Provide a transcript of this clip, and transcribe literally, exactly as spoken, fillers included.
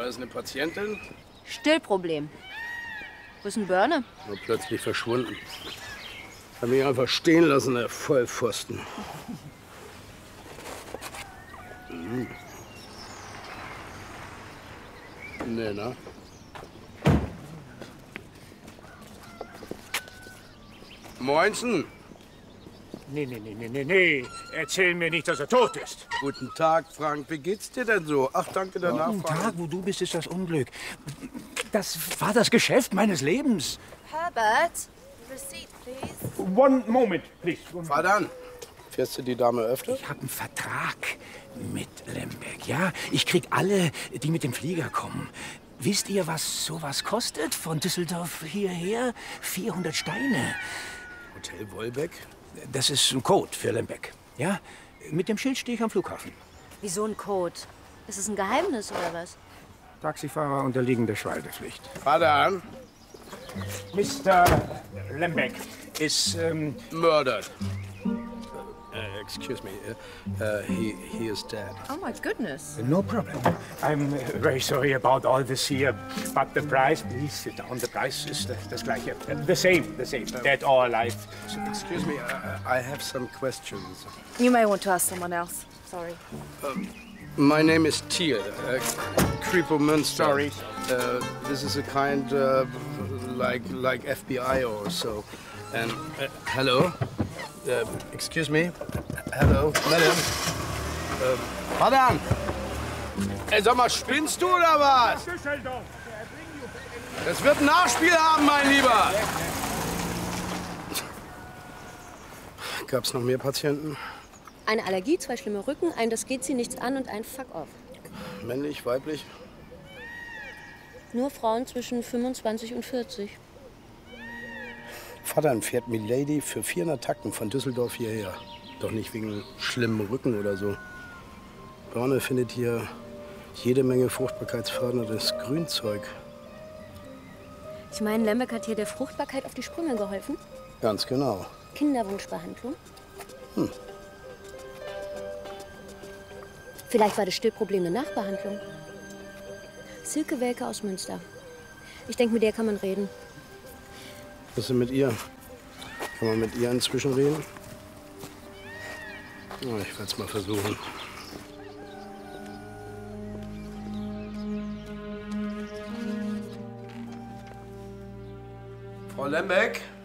War das eine Patientin? Stillproblem. Wo ist denn Börne? Nur plötzlich verschwunden. Hab mich einfach stehen lassen, der Vollpfosten. Hm. Nee, ne? Moinsen. Nee, nee, nee, nee, nee, nee. Erzähl mir nicht, dass er tot ist. Guten Tag, Frank. Wie geht's dir denn so? Ach, danke der Nachfrage. Guten Tag, wo du bist, ist das Unglück. Das war das Geschäft meines Lebens. Herbert, receipt, please. One moment, please. One Fahr dann. Fährst du die Dame öfter? Ich habe einen Vertrag mit Lemberg, ja? Ich krieg alle, die mit dem Flieger kommen. Wisst ihr, was sowas kostet? Von Düsseldorf hierher? vierhundert Steine. Hotel Wolbeck? Das ist ein Code für Lemberg, ja? Mit dem Schild stehe ich am Flughafen. Wieso ein Code? Ist es ein Geheimnis oder was? Taxifahrer unterliegen der Schweigepflicht. Fahr dann. Mister Lemberg ist, ähm... Murdered. Uh, excuse me. Uh, uh, he, he is dead. Oh my goodness. No problem. I'm very sorry about all this here, but the price, please sit down. The price is the, das gleiche. The same, the same. Dead or alive. Excuse me, I, I have some questions. You may want to ask someone else. Sorry. Um, my name is Thiel, uh, Kripo Münster. Sorry. Uh, this is a kind of like like F B I or so. And uh, hello. Uh, excuse me. Hello, madam. Uh, Madam! Ey, sag mal, spinnst du oder was? Das wird ein Nachspiel haben, mein Lieber! Gab's noch mehr Patienten? Eine Allergie, zwei schlimme Rücken, ein das geht sie nichts an und ein Fuck off. Männlich, weiblich? Nur Frauen zwischen fünfundzwanzig und vierzig. Vater fährt Milady für vierhundert Takten von Düsseldorf hierher. Doch nicht wegen schlimmem Rücken oder so. Börne findet hier jede Menge fruchtbarkeitsförderndes Grünzeug. Ich meine, Lemberg hat hier der Fruchtbarkeit auf die Sprünge geholfen. Ganz genau. Kinderwunschbehandlung. Hm. Vielleicht war das Stillproblem eine Nachbehandlung. Silke Welke aus Münster. Ich denke, mit der kann man reden. Was ist denn mit ihr? Kann man mit ihr inzwischen reden? Oh, ich werde es mal versuchen. Frau Lembeck?